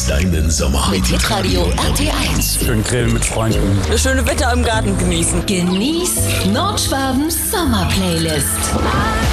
deinen Sommer. Mit Hitradio RT1. Schön grillen mit Freunden. Das schöne Wetter im Garten genießen. Genieß Nordschwabens Sommerplaylist.